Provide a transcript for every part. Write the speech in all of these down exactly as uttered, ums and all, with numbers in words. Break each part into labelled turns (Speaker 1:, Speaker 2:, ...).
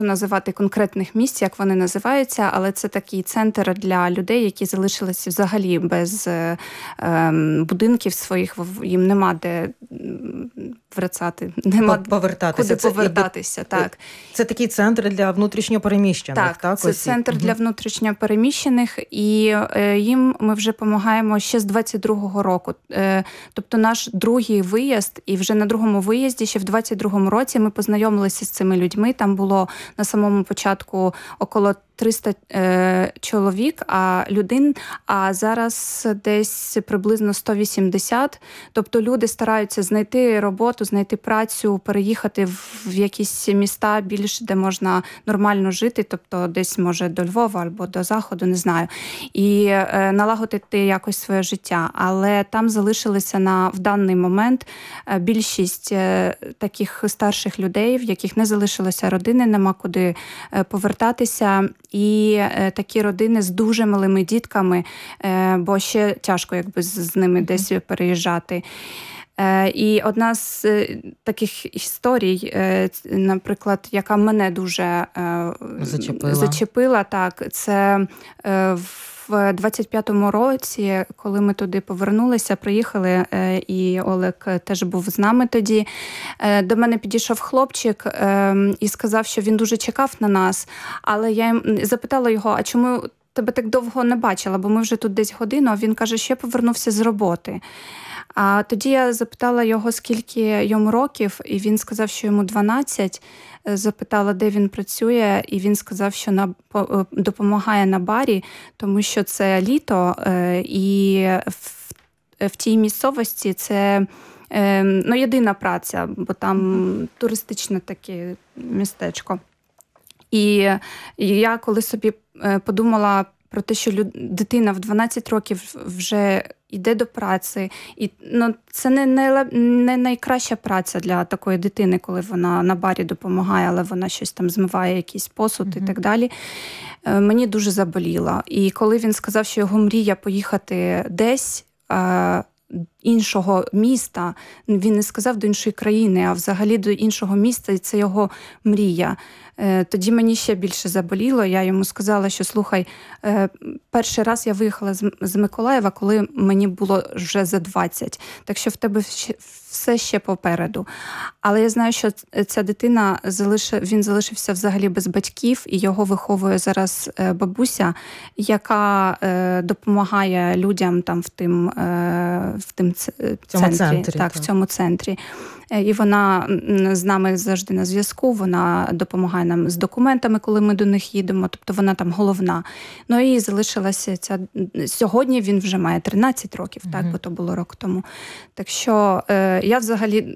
Speaker 1: називати конкретних місць, як вони називаються, але це такий центр для людей, які залишилися взагалі без е, е, будинків своїх, їм нема де врацати, нема
Speaker 2: повертатися.
Speaker 1: куди
Speaker 2: Це,
Speaker 1: повертатися.
Speaker 2: Це,
Speaker 1: так.
Speaker 2: це такий центр для внутрішньопереміщених, так?
Speaker 1: Так, це
Speaker 2: осіб?
Speaker 1: центр для внутрішньопереміщених, і е, їм ми вже допомагаємо ще з двадцять другого року. Е, тобто наш другий виїзд, і вже на другому виїзді, ще в двадцять другому році ми познайомилися з цими людьми. Там було на самому початку около триста е, чоловік, а людей, а зараз десь приблизно сто вісімдесят. Тобто люди стараються знайти роботу, знайти працю, переїхати в, в якісь міста більш, де можна нормально жити, тобто десь, може, до Львова або до Заходу, не знаю, і е, налагодити якось своє життя. Але там залишилися на, в даний момент е, більшість е, таких старших людей, в яких не залишилося родини, нема куди е, повертатися. І е, такі родини з дуже малими дітками, е, бо ще тяжко якби з, з ними десь переїжджати. Е, і одна з е, таких історій, е, наприклад, яка мене дуже е,
Speaker 2: зачепила.
Speaker 1: зачепила, так, це е, в двадцять п'ятому році, коли ми туди повернулися, приїхали, е, і Олег теж був з нами тоді, е, до мене підійшов хлопчик е, і сказав, що він дуже чекав на нас, але я їм запитала його, а чому тебе так довго не бачила, бо ми вже тут десь годину, а він каже, що я повернувся з роботи. А тоді я запитала його, скільки йому років, і він сказав, що йому дванадцять. Запитала, де він працює, і він сказав, що на, допомагає на барі, тому що це літо, і в, в тій місцевості це ну, єдина праця, бо там туристичне таке містечко. І, і я коли собі подумала про те, що люд, дитина в дванадцять років вже йде до праці, і ну, це не, не, не найкраща праця для такої дитини, коли вона на барі допомагає, але вона щось там змиває, якийсь посуд mm-hmm. і так далі. Е, мені дуже заболіло. І коли він сказав, що його мрія поїхати десь, е, іншого міста, він не сказав до іншої країни, а взагалі до іншого міста, і це його мрія. Тоді мені ще більше заболіло. Я йому сказала, що, слухай, перший раз я виїхала з Миколаєва, коли мені було вже за двадцять. Так що в тебе все ще попереду. Але я знаю, що ця дитина, він залишився взагалі без батьків, і його виховує зараз бабуся, яка допомагає людям там в тим, в тим центрі.
Speaker 2: центрі
Speaker 1: так,
Speaker 2: так.
Speaker 1: в цьому центрі. І вона з нами завжди на зв'язку, вона допомагає нам з документами, коли ми до них їдемо, тобто вона там головна. Ну і залишилася ця... Сьогодні він вже має тринадцять років, mm-hmm. так, бо то було рок тому. Так що е, я взагалі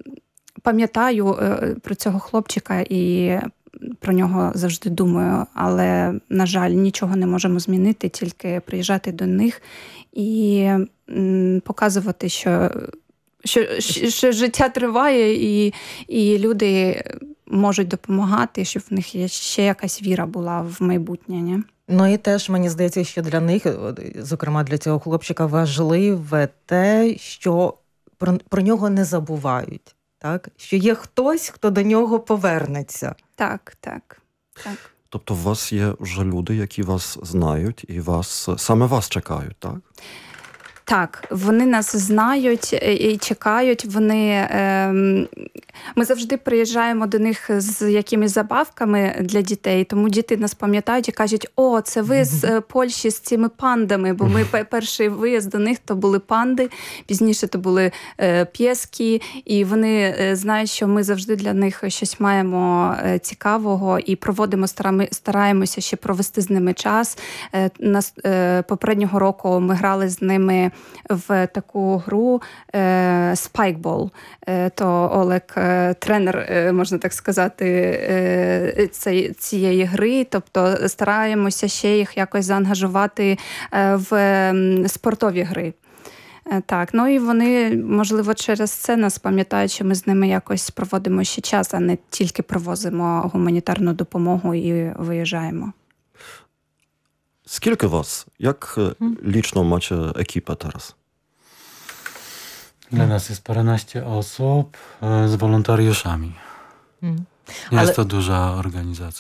Speaker 1: пам'ятаю е, про цього хлопчика і про нього завжди думаю, але, на жаль, нічого не можемо змінити, тільки приїжджати до них і м, показувати, що Що, що життя триває, і, і люди можуть допомагати, щоб в них є ще якась віра була в майбутнє. Ні?
Speaker 2: Ну і теж, мені здається, що для них, зокрема для цього хлопчика, важливе те, що про, про нього не забувають. Так? Що є хтось, хто до нього повернеться.
Speaker 1: Так, так, так.
Speaker 3: Тобто у вас є вже люди, які вас знають і вас, саме вас чекають, так?
Speaker 1: Так, вони нас знають і чекають. Вони, е, ми завжди приїжджаємо до них з якимись забавками для дітей, тому діти нас пам'ятають і кажуть, о, це ви з Польщі з цими пандами, бо ми перший виїзд до них, то були панди, пізніше то були е, пєски, і вони е, знають, що ми завжди для них щось маємо е, цікавого і проводимо, стараємося ще провести з ними час. Е, нас, е, попереднього року ми грали з ними в таку гру е, Spikeball. Е, то Олег, е, тренер, е, можна так сказати, е, цієї, цієї гри. Тобто стараємося ще їх якось заангажувати е, в е, спортові гри. Е, так, ну і вони, можливо, через це нас пам'ятають, що ми з ними якось проводимо ще час, а не тільки привозимо гуманітарну допомогу і виїжджаємо.
Speaker 3: Скільки вас? Jak liczną macie ekipę teraz?
Speaker 4: Dla nas jest paręnaście osób z wolontariuszami. Jest
Speaker 2: Ale-
Speaker 4: to duża organizacja.